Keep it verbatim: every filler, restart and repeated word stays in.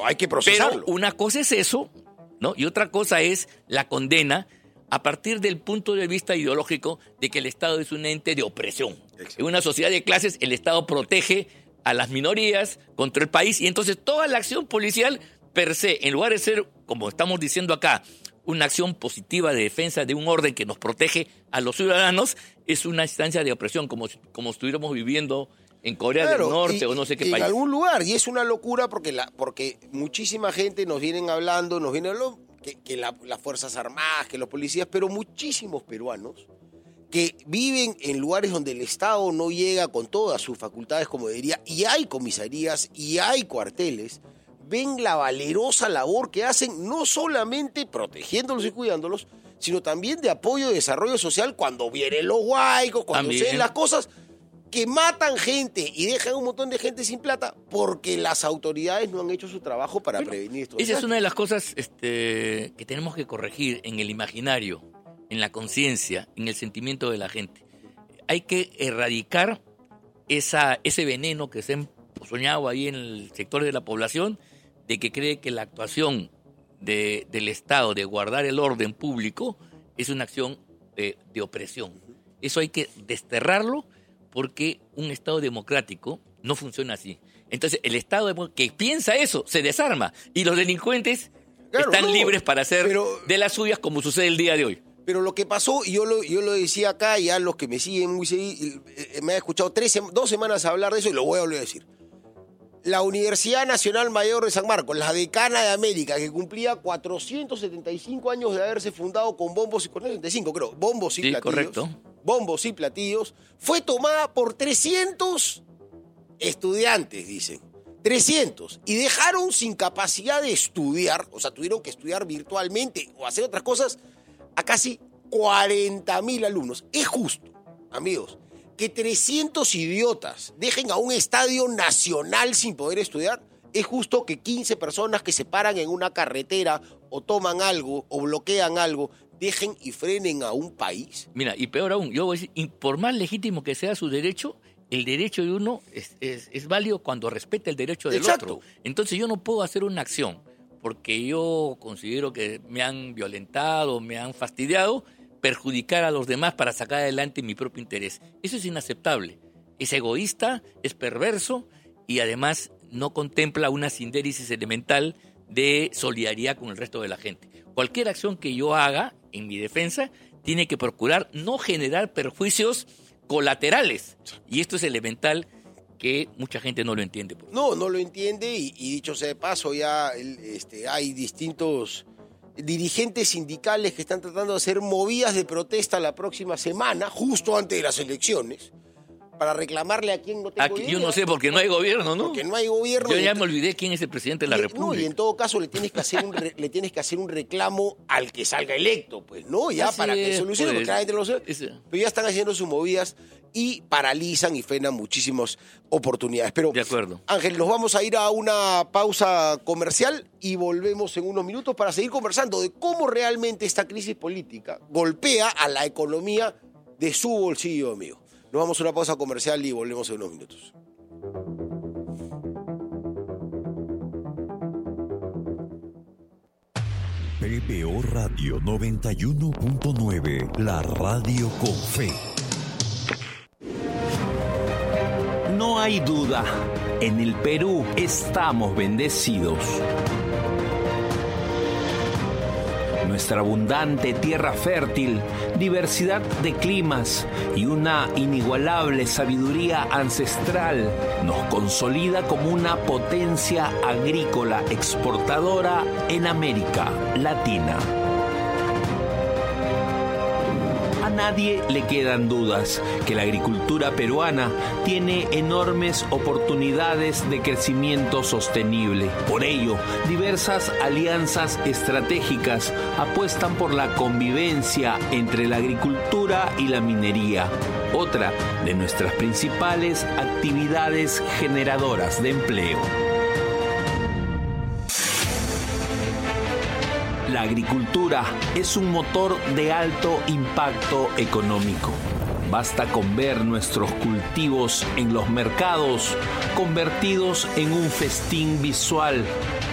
hay que procesarlo. Pero una cosa es eso, ¿no? Y otra cosa es la condena a partir del punto de vista ideológico de que el Estado es un ente de opresión. Exacto. En una sociedad de clases, el Estado protege a las minorías contra el país y entonces toda la acción policial per se, en lugar de ser, como estamos diciendo acá, una acción positiva de defensa de un orden que nos protege a los ciudadanos, es una instancia de opresión, como, como estuviéramos viviendo en Corea claro, del Norte y, o no sé qué en país. En algún lugar, y es una locura porque, la, porque muchísima gente nos vienen hablando, nos vienen hablando que, que la, las Fuerzas Armadas, que los policías, pero muchísimos peruanos que viven en lugares donde el Estado no llega con todas sus facultades, como diría, y hay comisarías y hay cuarteles, ven la valerosa labor que hacen, no solamente protegiéndolos y cuidándolos, sino también de apoyo y desarrollo social cuando vienen los huaicos, cuando se ven las cosas, que matan gente y dejan un montón de gente sin plata porque las autoridades no han hecho su trabajo para bueno, prevenir esto. Esa es una de las cosas este, que tenemos que corregir en el imaginario, en la conciencia, en el sentimiento de la gente. Hay que erradicar esa, ese veneno que se ha soñado ahí en el sector de la población de que cree que la actuación de, del Estado de guardar el orden público es una acción de, de opresión. Eso hay que desterrarlo porque un Estado democrático no funciona así. Entonces el Estado que piensa eso se desarma y los delincuentes claro, están no, libres para hacer pero, de las suyas como sucede el día de hoy. Pero lo que pasó, y yo lo, yo lo decía acá, y a los que me siguen muy seguidos, me han escuchado tres, dos semanas hablar de eso y lo voy a volver a decir. La Universidad Nacional Mayor de San Marcos, la decana de América, que cumplía cuatrocientos setenta y cinco años de haberse fundado con bombos y con setenta y cinco, creo, bombos y sí, platillos. Correcto. Bombos y platillos, fue tomada por trescientos estudiantes, dicen. trescientos. Y dejaron sin capacidad de estudiar, o sea, tuvieron que estudiar virtualmente o hacer otras cosas, a casi cuarenta mil alumnos. Es justo, amigos, que trescientos idiotas dejen a un estadio nacional sin poder estudiar. Es justo que quince personas que se paran en una carretera o toman algo o bloquean algo dejen y frenen a un país. Mira, y peor aún, yo voy a decir, y por más legítimo que sea su derecho, el derecho de uno es, es, es válido cuando respeta el derecho del Exacto. otro. Entonces yo no puedo hacer una acción porque yo considero que me han violentado, me han fastidiado, perjudicar a los demás para sacar adelante mi propio interés. Eso es inaceptable. Es egoísta, es perverso y además no contempla una sindéresis elemental de solidaridad con el resto de la gente. Cualquier acción que yo haga en mi defensa tiene que procurar no generar perjuicios colaterales. Y esto es elemental que mucha gente no lo entiende. No, no lo entiende y, y dicho sea de paso, ya este, hay distintos dirigentes sindicales que están tratando de hacer movidas de protesta la próxima semana, justo antes de las elecciones, para reclamarle a quien no tengo Aquí, idea. Yo no sé, porque no hay gobierno, ¿no? Porque no hay gobierno. Yo ya me olvidé quién es el presidente de la y, República. No, y en todo caso le tienes que hacer un re, le tienes que hacer un reclamo al que salga electo, pues, ¿no? Ya Así para que es, solucione, pues, porque la gente no lo sabe. es... Pero ya están haciendo sus movidas y paralizan y frenan muchísimas oportunidades. Pero, de acuerdo. Ángel, nos vamos a ir a una pausa comercial y volvemos en unos minutos para seguir conversando de cómo realmente esta crisis política golpea a la economía de su bolsillo, amigo. Nos vamos a una pausa comercial y volvemos en unos minutos. P B O Radio noventa y uno punto nueve, la radio con fe. No hay duda, en el Perú estamos bendecidos. Nuestra abundante tierra fértil, diversidad de climas y una inigualable sabiduría ancestral nos consolida como una potencia agrícola exportadora en América Latina. A nadie le quedan dudas que la agricultura peruana tiene enormes oportunidades de crecimiento sostenible. Por ello, diversas alianzas estratégicas apuestan por la convivencia entre la agricultura y la minería, otra de nuestras principales actividades generadoras de empleo. La agricultura es un motor de alto impacto económico. Basta con ver nuestros cultivos en los mercados convertidos en un festín visual